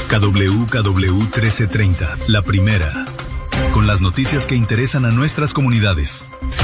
KWKW 1330, la primera. Con las noticias que interesan a nuestras comunidades.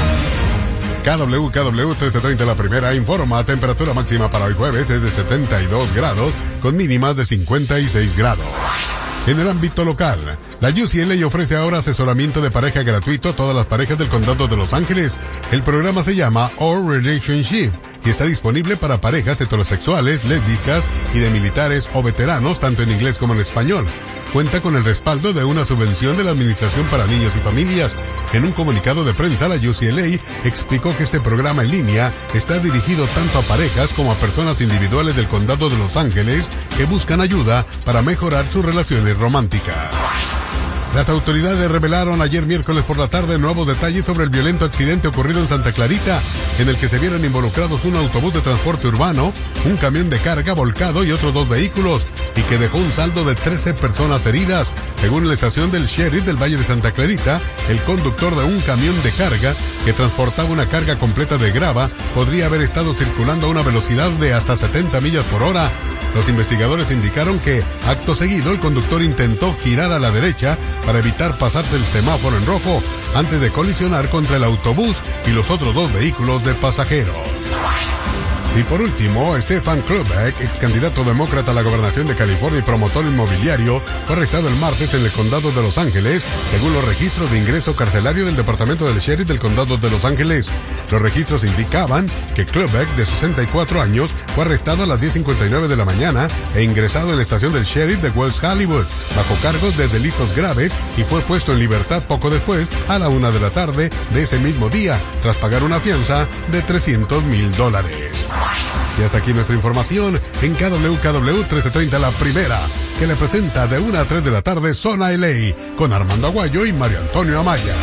KWKW 1330, la primera, informa. Temperatura máxima para hoy jueves es de 72 grados, con mínimas de 56 grados. En el ámbito local, la UCLA ofrece ahora asesoramiento de pareja gratuito a todas las parejas del condado de Los Ángeles. El programa se llama Our Relationship y está disponible para parejas heterosexuales, lésbicas y de militares o veteranos, tanto en inglés como en español. Cuenta con el respaldo de una subvención de la Administración para Niños y Familias. En un comunicado de prensa, la UCLA explicó que este programa en línea está dirigido tanto a parejas como a personas individuales del condado de Los Ángeles que buscan ayuda para mejorar sus relaciones románticas. Las autoridades revelaron ayer miércoles por la tarde nuevos detalles sobre el violento accidente ocurrido en Santa Clarita, en el que se vieron involucrados un autobús de transporte urbano, un camión de carga volcado y otros 2 vehículos, y que dejó un saldo de 13 personas heridas. Según la estación del sheriff del Valle de Santa Clarita, el conductor de un camión de carga que transportaba una carga completa de grava podría haber estado circulando a una velocidad de hasta 70 millas por hora. Los investigadores indicaron que, acto seguido, el conductor intentó girar a la derecha para evitar pasarse el semáforo en rojo antes de colisionar contra el autobús y los otros 2 vehículos de pasajeros. Y por último, Stephen Klobuchar, ex candidato demócrata a la gobernación de California y promotor inmobiliario, fue arrestado el martes en el condado de Los Ángeles, según los registros de ingreso carcelario del departamento del sheriff del condado de Los Ángeles. Los registros indicaban que Klobuchar, de 64 años, fue arrestado a las 10:59 de la mañana e ingresado en la estación del sheriff de West Hollywood, bajo cargos de delitos graves, y fue puesto en libertad poco después, a la 1 de la tarde de ese mismo día, tras pagar una fianza de $300,000. Y hasta aquí nuestra información en KWKW 1330, la primera, que le presenta de 1 a 3 de la tarde Zona LA, con Armando Aguayo y Mario Antonio Amaya.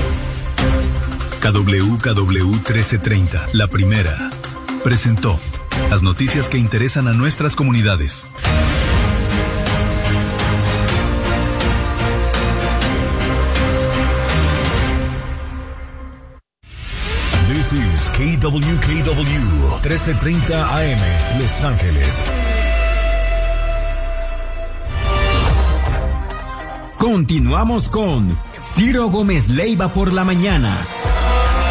KWKW 1330, la primera, presentó las noticias que interesan a nuestras comunidades. This is KWKW 1330 AM, Los Ángeles. Continuamos con Ciro Gómez Leiva por la mañana.